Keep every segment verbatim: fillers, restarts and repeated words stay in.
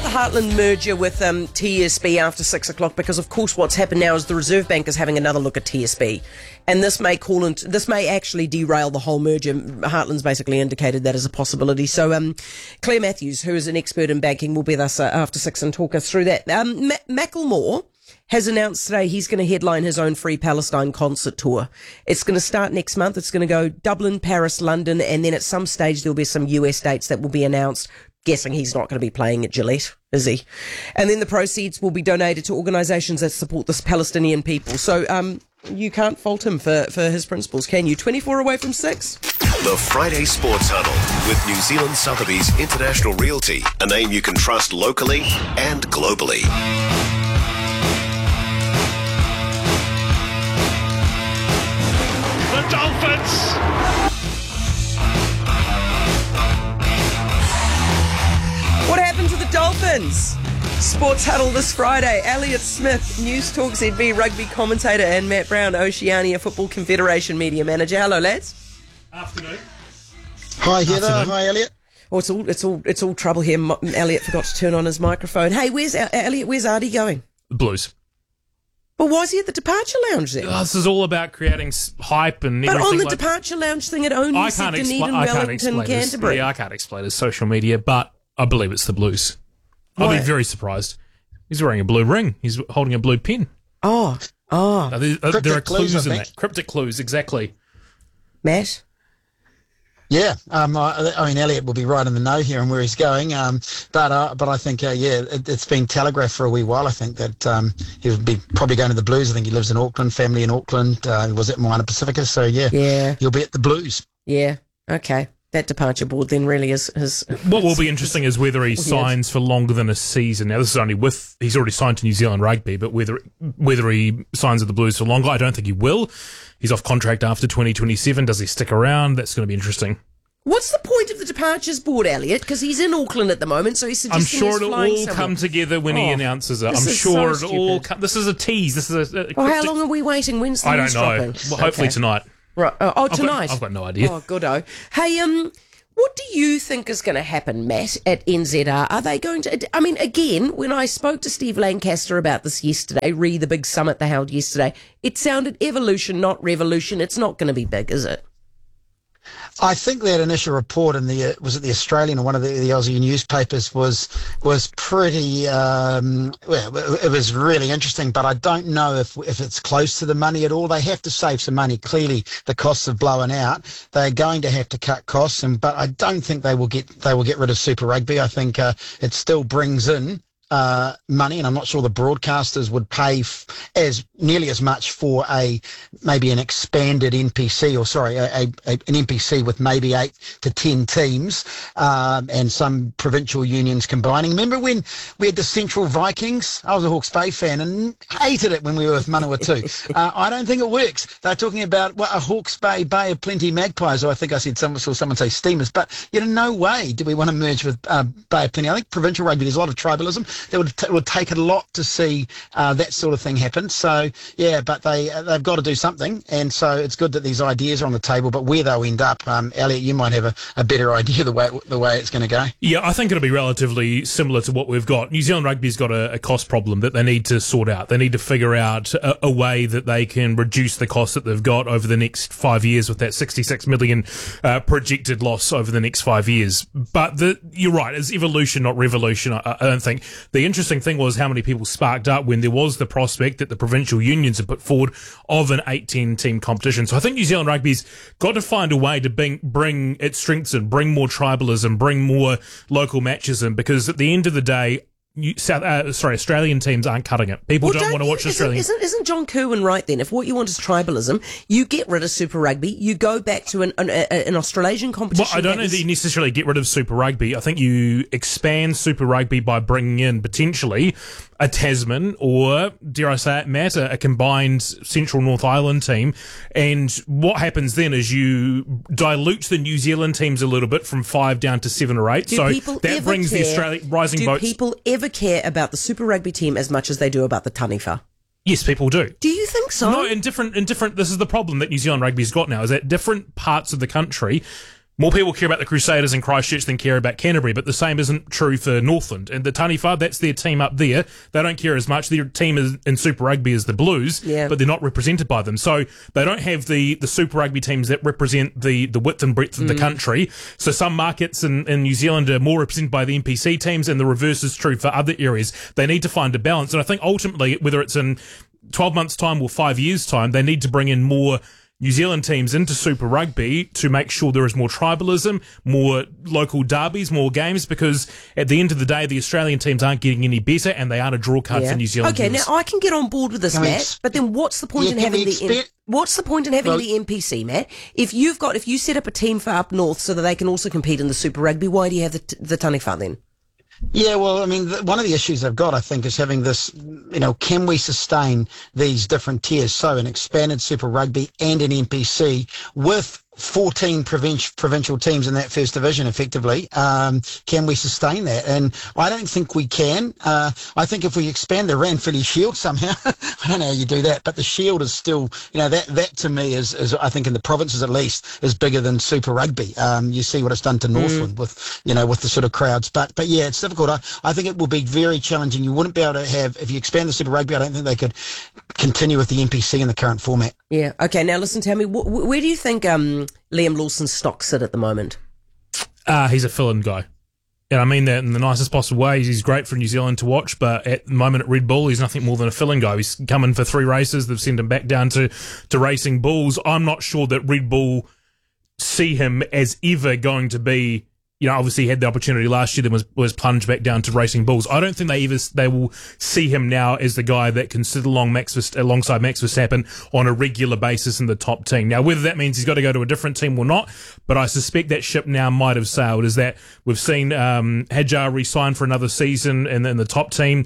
the Heartland merger with um, T S B after six o'clock? Because, of course, what's happened now is the Reserve Bank is having another look at T S B. And this may call into, this may actually derail the whole merger. Heartland's basically indicated that as a possibility. So um, Claire Matthews, who is an expert in banking, will be with us uh, after six and talk us through that. Um, Ma- Macklemore has announced today he's going to headline his own Free Palestine concert tour. It's going to start next month. It's going to go Dublin, Paris, London, and then at some stage there'll be some U S dates that will be announced. Guessing he's not going to be playing at Gillette, is he? And then the proceeds will be donated to organisations that support the Palestinian people. So um, you can't fault him for, for his principles, can you? twenty-four away from six. The Friday Sports Huddle with New Zealand Sotheby's International Realty, a name you can trust locally and globally. The Dolphins! What happened to the Dolphins? Sports Huddle this Friday. Elliot Smith, News Talk Z B rugby commentator, and Matt Brown, Oceania Football Confederation media manager. Hello, lads. Afternoon. Hi, Heather. Afternoon. Hi, Elliot. Oh, it's all it's all it's all trouble here. Mo- Elliot forgot to turn on his microphone. Hey, where's uh, Elliot? Where's Artie going? The Blues. Well, why is he at the departure lounge then? Oh, this is all about creating s- hype and but everything. on the like departure lounge thing, it only I said can't, Dunedin, expl- I can't Wellington, explain this. Canterbury. Yeah, I can't explain his social media, but I believe it's the Blues. I'll Why? be very surprised. He's wearing a blue ring. He's holding a blue pen. Oh, oh, Uh, there, uh, Cryptic there are clues, clues, I in think. that. Cryptic clues, exactly. Matt. Yeah, um, I, I mean, Elliot will be right in the know here on where he's going. Um, but uh, but I think, uh, yeah, it, it's been telegraphed for a wee while. I think that um, he'll be probably going to the Blues. I think he lives in Auckland, family in Auckland. Uh, he was at Moana Pacifica, so yeah, Yeah, he'll be at the Blues. yeah. Okay, that departure board then really is his. What will be interesting is whether he signs for longer than a season. Now, this is only with he's already signed to New Zealand Rugby, but whether whether he signs with the Blues for longer, I don't think he will. He's off contract after twenty twenty-seven. Does he stick around? That's going to be interesting. What's the point of the departures board, Elliot? Because he's in Auckland at the moment, so he's I'm suggesting sure he's it'll flying all somewhere. come together when he Oh, announces it. this I'm is sure so it'll all stupid. come. This is a tease. This is a, a Well, how cryptic- long are we waiting? When's the I news don't know. dropping? Well, hopefully Okay. tonight. Right. Oh, oh, I've got- tonight. I've got no idea. Oh, good-o. Hey, um, what do you think is going to happen, Matt, at N Z R? Are they going to... I mean, again, when I spoke to Steve Lancaster about this yesterday, re the big summit they held yesterday, it sounded evolution, not revolution. It's not going to be big, is it? I think that initial report in the uh, was it the Australian or one of the, the Aussie newspapers was was pretty um, well, it was really interesting, but I don't know if if it's close to the money at all. They have to save some money. Clearly, the costs have blown out. They're going to have to cut costs, and but I don't think they will get they will get rid of Super Rugby. I think uh, it still brings in uh, money, and I'm not sure the broadcasters would pay f- as nearly as much for a maybe an expanded N P C, or sorry, a, a, a, an N P C with maybe eight to ten teams um, and some provincial unions combining. Remember when we had the Central Vikings? I was a Hawke's Bay fan and hated it when we were with Manawatu. uh, I don't think it works. They're talking about well, a Hawke's Bay Bay of Plenty Magpies, or I think I said some, saw someone say Steamers, but you know, no way do we want to merge with uh, Bay of Plenty. I think provincial rugby, there's a lot of tribalism. It would, t- it would take a lot to see uh, that sort of thing happen. So, yeah, but they, uh, they've got to do something. And so it's good that these ideas are on the table. But where they'll end up, um, Elliot, you might have a, a better idea the way the way it's going to go. Yeah, I think it'll be relatively similar to what we've got. New Zealand Rugby's got a, a cost problem that they need to sort out. They need to figure out a, a way that they can reduce the cost that they've got over the next five years with that sixty-six million uh, projected loss over the next five years. But the, you're right, it's evolution, not revolution, I, I don't think. The interesting thing was how many people sparked up when there was the prospect that the provincial unions had put forward of an eight ten team competition. So I think New Zealand Rugby's got to find a way to bring, bring its strengths in, bring more tribalism, bring more local matches in, because at the end of the day, you, South, uh, sorry, Australian teams aren't cutting it. People Well, don't, want to you- watch isn't, Australian. Isn't, isn't John Kerwin right then? If what you want is tribalism, you get rid of Super Rugby, you go back to an an, an Australasian competition. Well, I don't that know is- that you necessarily get rid of Super Rugby. I think you expand Super Rugby by bringing in potentially a Tasman or, dare I say it, Matt, a, a combined Central North Island team. And what happens then is you dilute the New Zealand teams a little bit from five down to seven or eight. Do so people that ever brings the care- Australian rising Do boats. people ever care about the Super Rugby team as much as they do about the Taniwha? Yes, people do. Do you think so? No, in different, in different, this is the problem that New Zealand Rugby's got now, is that different parts of the country, More people care about the Crusaders in Christchurch than care about Canterbury, but the same isn't true for Northland. And the Taniwha, that's their team up there. They don't care as much. Their team is in Super Rugby is the Blues, yeah. but they're not represented by them. So they don't have the, the Super Rugby teams that represent the, the width and breadth of mm. the country. So some markets in, in New Zealand are more represented by the N P C teams, and the reverse is true for other areas. They need to find a balance. And I think ultimately, whether it's in twelve months' time or five years' time, they need to bring in more New Zealand teams into Super Rugby to make sure there is more tribalism, more local derbies, more games, because at the end of the day, the Australian teams aren't getting any better, and they aren't a draw card yeah. for New Zealand Okay, teams. now I can get on board with this, Can Matt, ex- but then what's the point yeah, in having the expe- M- what's the point in having well, the N P C, Matt? If you've got if you set up a team for up north so that they can also compete in the Super Rugby, why do you have the the Taniwha then? Yeah, well, I mean, the, one of the issues they've got, I think, is having this, you know, can we sustain these different tiers? So an expanded Super Rugby and an N P C with fourteen provincial provincial teams in that first division, effectively. Um, can we sustain that? And I don't think we can. Uh, I think if we expand the Ranfurly Shield somehow, I don't know how you do that, but the Shield is still, you know, that that to me is, is I think in the provinces at least, is bigger than Super Rugby. Um, you see what it's done to Northland mm. with, you know, with the sort of crowds. But but yeah, it's difficult. I, I think it will be very challenging. You wouldn't be able to have, if you expand the Super Rugby, I don't think they could continue with the N P C in the current format. Yeah. Okay. Now listen, tell me, wh- where do you think um, Liam Lawson's stocks sit at the moment? Uh, he's a fill-in guy. And I mean that in the nicest possible way. He's great for New Zealand to watch, but at the moment at Red Bull, he's nothing more than a fill-in guy. He's come in for three races. They've sent him back down to, to Racing Bulls. I'm not sure that Red Bull see him as ever going to be, you know, obviously he had the opportunity last year, then was, was plunged back down to Racing Bulls. I don't think they ever, they will see him now as the guy that can sit along Max, alongside Max Verstappen on a regular basis in the top team. Now, whether that means he's got to go to a different team or not, but I suspect that ship now might have sailed, is that we've seen, um, Hadjar re-sign for another season in, in the top team.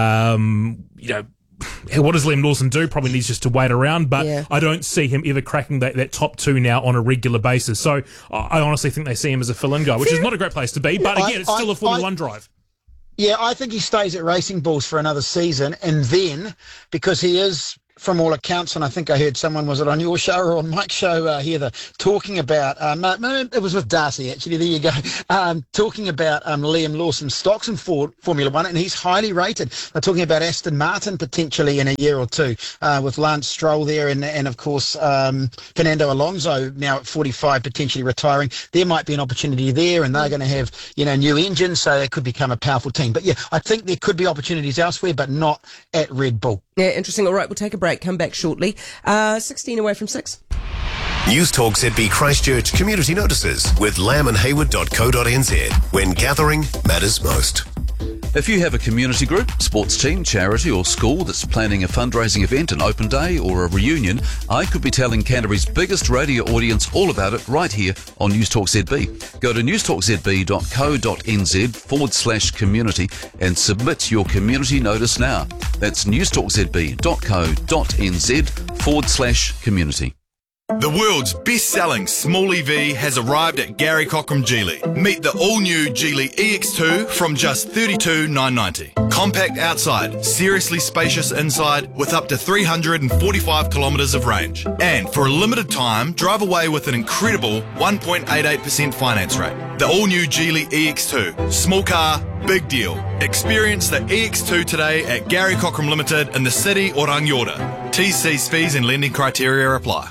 Um, you know, what does Liam Lawson do? Probably needs just to wait around, but yeah. I don't see him ever cracking that, that top two now on a regular basis. So I honestly think they see him as a fill-in guy, which is not a great place to be, but again, it's still I, a Formula I, One drive. Yeah, I think he stays at Racing Bulls for another season, and then, because he is, from all accounts, and I think I heard someone, was it on your show or on Mike's show, uh, here, the, talking about, um, uh, it was with Darcy, actually, there you go, um, talking about um, Liam Lawson's stocks in for, Formula One, and he's highly rated. They're talking about Aston Martin potentially in a year or two, uh, with Lance Stroll there, and, and of course, um, Fernando Alonso now at forty-five, potentially retiring. There might be an opportunity there, and they're going to have, you know, new engines, so they could become a powerful team. But yeah, I think there could be opportunities elsewhere, but not at Red Bull. Yeah, interesting. All right, we'll take a break, come back shortly. Uh, sixteen away from six. News Talk Z B Christchurch community notices with lamb and hayward dot co dot n z, when gathering matters most. If you have a community group, sports team, charity or school that's planning a fundraising event, an open day or a reunion, I could be telling Canterbury's biggest radio audience all about it right here on News Talk Z B. Go to news talk z b dot co dot n z forward slash community and submit your community notice now. That's news talk z b dot co dot n z forward slash community. The world's best-selling small E V has arrived at Gary Cochrane Geely. Meet the all-new Geely E X two from just thirty-two thousand nine hundred ninety. Compact outside, seriously spacious inside with up to three hundred forty-five kilometres of range. And for a limited time, drive away with an incredible one point eight eight percent finance rate. The all-new Geely E X two. Small car, big deal. Experience the E X two today at Gary Cochrane Limited in the city or Rangiora. T's, C's, fees and lending criteria apply.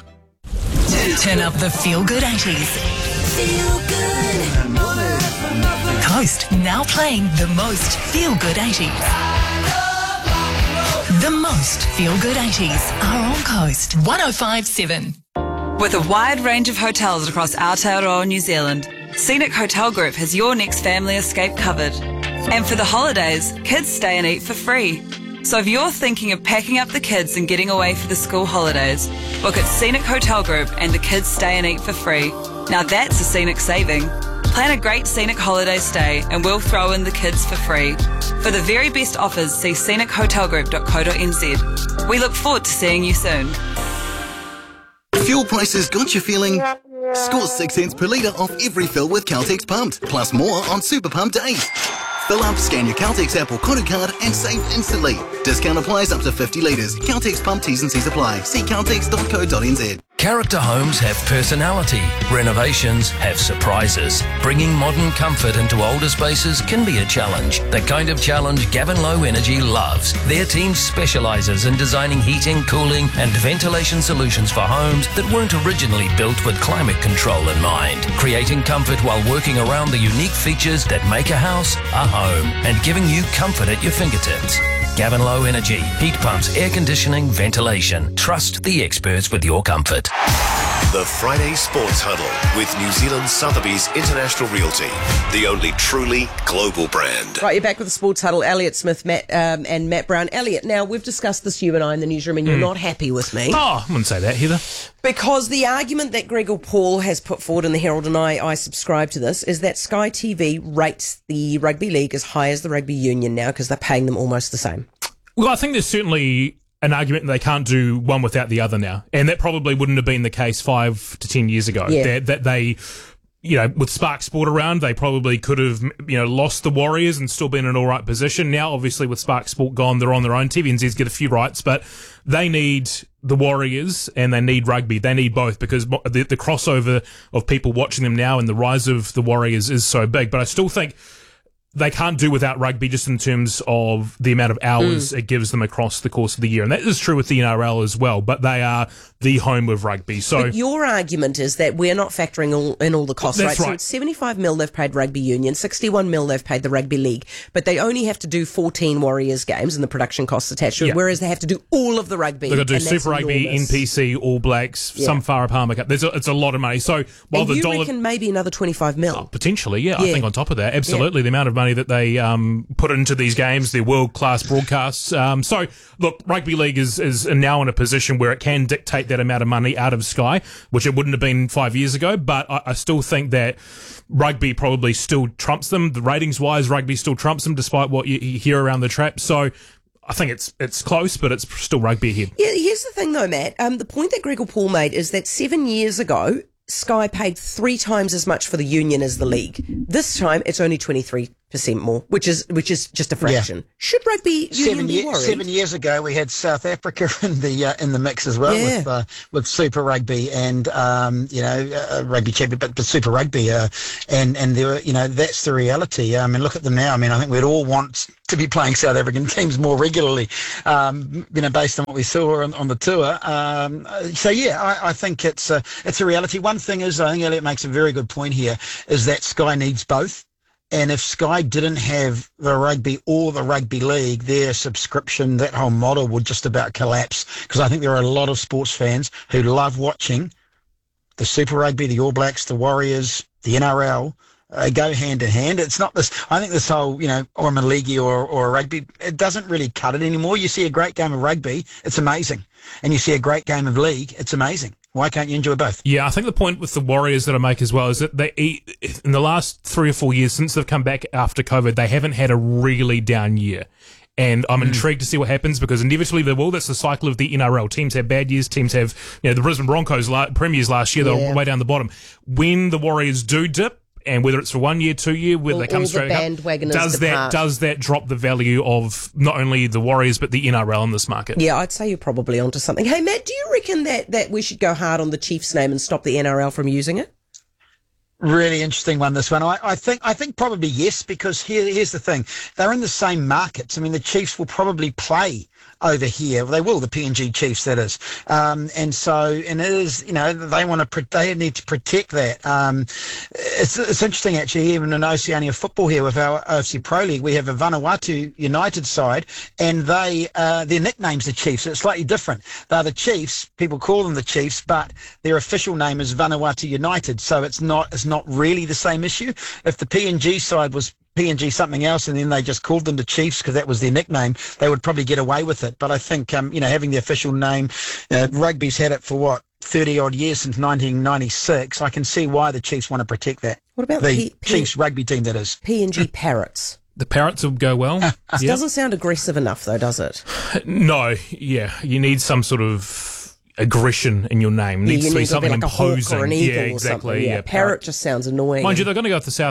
Turn up the feel-good eighties. Feel good. Coast now playing the most feel-good eighties. The most feel-good eighties are on Coast one oh five point seven. With a wide range of hotels across Aotearoa, New Zealand, Scenic Hotel Group has your next family escape covered. And for the holidays, kids stay and eat for free. So if you're thinking of packing up the kids and getting away for the school holidays, book at Scenic Hotel Group and the kids stay and eat for free. Now that's a scenic saving. Plan a great scenic holiday stay and we'll throw in the kids for free. For the very best offers, see scenic hotel group dot co dot n z. We look forward to seeing you soon. Fuel prices got you feeling? Score six cents per litre off every fill with Caltex Pumped, plus more on Super Pump days. Fill up, scan your Caltex app or Koru card and save instantly. Discount applies up to fifty litres. Caltex Pump T's and C's apply. See caltex dot co dot n z. Character homes have personality. Renovations have surprises. Bringing modern comfort into older spaces can be a challenge. The kind of challenge Gavin Low Energy loves. Their team specialises in designing heating, cooling and ventilation solutions for homes that weren't originally built with climate control in mind. Creating comfort while working around the unique features that make a house a home and giving you comfort at your fingertips. Gavin Low Energy. Heat pumps, air conditioning, ventilation. Trust the experts with your comfort. The Friday Sports Huddle with New Zealand Sotheby's International Realty, the only truly global brand. Right, you're back with the Sports Huddle. Elliot Smith Matt, um, and Matt Brown. Elliot, now we've discussed this, you and I, in the newsroom, and you're mm. not happy with me. Oh, I wouldn't say that, Heather. Because the argument that Gregor Paul has put forward in the Herald, and I, I subscribe to this, is that Sky T V rates the rugby league as high as the rugby union now because they're paying them almost the same. Well, I think there's certainly an argument that they can't do one without the other now. And that probably wouldn't have been the case five to ten years ago. Yeah. That, that they, you know, with Spark Sport around, they probably could have, you know, lost the Warriors and still been in an all right position. Now, obviously, with Spark Sport gone, they're on their own. T V N Z's get a few rights, but they need the Warriors and they need rugby. They need both because the, the crossover of people watching them now and the rise of the Warriors is so big. But I still think they can't do without rugby just in terms of the amount of hours mm. it gives them across the course of the year. And that is true with the N R L as well, but they are the home of rugby. So but your argument is that we're not factoring all, in all the costs, that's right? right? So it's seventy-five mil they've paid rugby union, sixty-one mil they've paid the rugby league, but they only have to do fourteen Warriors games and the production costs attached to it, yeah. whereas they have to do all of the rugby. They've got to do Super Rugby, N P C, All Blacks, yeah. some Farah Palmer Cup. There's a, it's a lot of money. So while and the you dollar reckon maybe another twenty-five mil? Oh, potentially, yeah, yeah. I think on top of that, absolutely, yeah. the amount of money that they um, put into these games, their world-class broadcasts. Um, so, look, rugby league is, is now in a position where it can dictate that amount of money out of Sky, which it wouldn't have been five years ago, but I, I still think that rugby probably still trumps them. The ratings-wise, rugby still trumps them, despite what you, you hear around the trap. So I think it's it's close, but it's still rugby ahead. Yeah, here's the thing, though, Matt. Um, the point that Gregor Paul made is that seven years ago, Sky paid three times as much for the union as the league. This time, it's only twenty-three percent more, which is which is just a fraction. Yeah. Should rugby union seven, be year, worried? seven years ago, we had South Africa in the uh, in the mix as well yeah. with uh, with Super Rugby and um, you know uh, Rugby Champion, but, but Super Rugby, uh, and and there were, you know that's the reality. I mean, look at them now. I mean, I think we'd all want to be playing South African teams more regularly, um, you know, based on what we saw on, on the tour. Um, so yeah, I, I think it's a, it's a reality. One thing is, I think Elliot makes a very good point here, is that Sky needs both. And if Sky didn't have the rugby or the rugby league, their subscription, that whole model would just about collapse. Because I think there are a lot of sports fans who love watching the Super Rugby, the All Blacks, the Warriors, the N R L. Uh, go hand in hand. It's not this, I think this whole, you know, or I'm a leaguey or, or a rugby, it doesn't really cut it anymore. You see a great game of rugby, it's amazing. And you see a great game of league, it's amazing. Why can't you enjoy both? Yeah, I think the point with the Warriors that I make as well is that they, in the last three or four years since they've come back after COVID, they haven't had a really down year. And I'm mm. intrigued to see what happens because inevitably they will. That's the cycle of the N R L. Teams have bad years. Teams have, you know, the Brisbane Broncos la- premiers last year, they yeah. were way down the bottom. When the Warriors do dip, and whether it's for one year, two year, whether all, they come all straight the up, depart. does that does that drop the value of not only the Warriors but the N R L in this market? Yeah, I'd say you're probably onto something. Hey, Matt, do you reckon that, that we should go hard on the Chiefs' name and stop the N R L from using it? Really interesting one, this one. I, I think I think probably yes, because here, here's the thing. They're in the same markets. I mean, the Chiefs will probably play over here. They will, the P N G Chiefs, that is. Um, and so, and it is, you know, they want to, they need to protect that. Um, it's, it's interesting, actually, even in Oceania football here with our O F C Pro League, we have a Vanuatu United side, and they, uh, their nickname's the Chiefs. It's slightly different. They're the Chiefs. People call them the Chiefs, but their official name is Vanuatu United. So it's not, it's not really the same issue. If the P N G side was P N G something else and then they just called them the Chiefs because that was their nickname, they would probably get away with it. But I think, um, you know, having the official name, uh, rugby's had it for what, thirty odd years, since nineteen ninety-six. I can see why the Chiefs want to protect that. What about the P- Chiefs P- rugby team, that is? P N G Parrots. The Parrots will go well. It yep. doesn't sound aggressive enough, though, does it? No, yeah. You need some sort of aggression in your name. It yeah, needs you to be need something to be like imposing. A hawk or an eagle yeah, or exactly. Yeah, Yeah, parrot just sounds annoying. Mind you, they're going to go with the South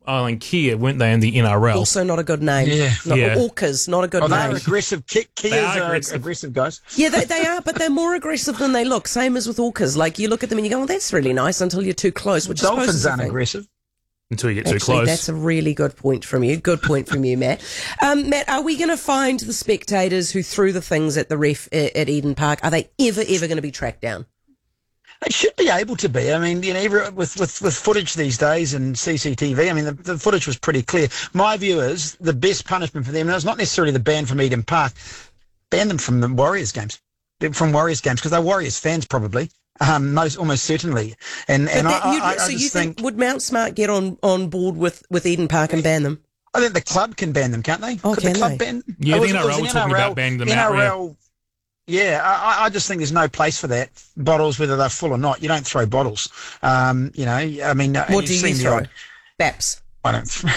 Island Kia, weren't they, in the N R L? Also not a good name. Yeah. Not, Yeah. Orcas, not a good Oh, name. they're aggressive. Ki- Kias They are are aggressive. aggressive guys. Yeah, they, they are, but they're more aggressive than they look. Same as with orcas. Like, you look at them and you go, well, that's really nice, until you're too close, which I suppose Dolphins is a aren't thing. aggressive. Until you get too Actually, close. that's a really good point from you. Good point from you, Matt. Um, Matt, are we going to find the spectators who threw the things at the ref at, at Eden Park? Are they ever, ever going to be tracked down? They should be able to be. I mean, you know, every, with, with, with footage these days and C C T V, I mean, the, the footage was pretty clear. My view is the best punishment for them, and it's not necessarily the ban from Eden Park, ban them from the Warriors games, from Warriors games, because they're Warriors fans probably, um, most almost certainly. And, and that, I, you'd- I, I so just you think, think, would Mount Smart get on, on board with, with Eden Park and ban them? I think the club can ban them, can't they? Oh, Could can the club they? ban? Yeah, Oh, the was it- N R L was were talking about banning them N R L, out, Yeah, I, I just think there's no place for that. Bottles, whether they're full or not, you don't throw bottles. Um, you know, I mean, uh, What you've do you seen the throw? odd- Baps. I don't. Throw.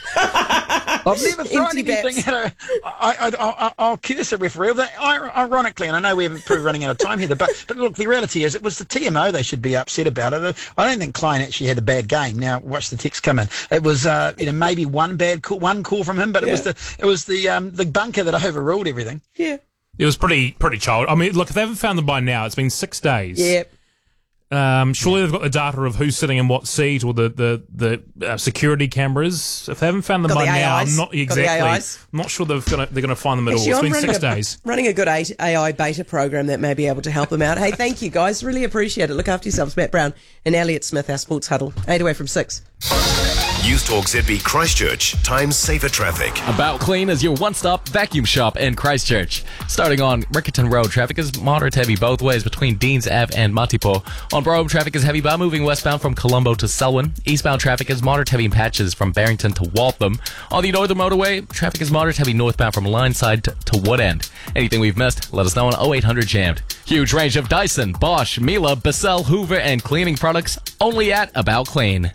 I've never thrown Empty anything bats. at a. I, I, I, I'll curse a referee. That, ironically, and I know we're probably running out of time here, but but look, the reality is, it was the T M O they should be upset about it. I don't think Klein actually had a bad game. Now, watch the text come in. It was, uh, you know, maybe one bad call, one call from him, but it was the it was the um, the bunker that overruled everything. Yeah. It was pretty pretty child. I mean, look, if they haven't found them by now, it's been six days. Yeah. Um, surely they've got the data of who's sitting in what seat, or the the the uh, security cameras. If they haven't found them Got by the now, A Is. I'm not Got the exactly. A Is. I'm not sure they're gonna they're gonna find them at Actually, all. I'm It's been running six a, days. running a good A I beta program that may be able to help them out. Hey, thank you guys. Really appreciate it. Look after yourselves. Matt Brown and Elliot Smith, our sports huddle. Eight away from six. News Talk Z B Christchurch. Time saver traffic. About Clean is your one-stop vacuum shop in Christchurch. Starting on Rickerton Road, traffic is moderate heavy both ways between Deans Ave and Matipo. On Broome, traffic is heavy by moving westbound from Colombo to Selwyn. Eastbound traffic is moderate heavy in patches from Barrington to Waltham. On the Northern Motorway, traffic is moderate heavy northbound from Lineside to, to Woodend. Anything we've missed, let us know on oh eight hundred jammed. Huge range of Dyson, Bosch, Miele, Bissell, Hoover, and cleaning products only at About Clean.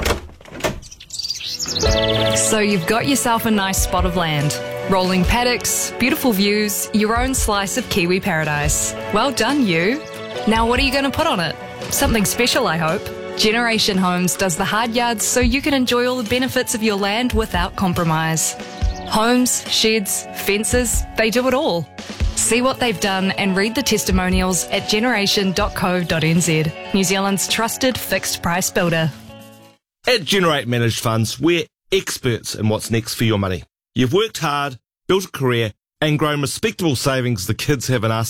So you've got yourself a nice spot of land. Rolling paddocks, beautiful views, your own slice of Kiwi paradise. Well done, you. Now what are you going to put on it? Something special, I hope. Generation Homes does the hard yards so you can enjoy all the benefits of your land without compromise. Homes, sheds, fences, they do it all. See what they've done and read the testimonials at generation dot co dot n z. New Zealand's trusted fixed price builder. At Generate Managed Funds, we're experts in what's next for your money. You've worked hard, built a career, and grown respectable savings the kids haven't asked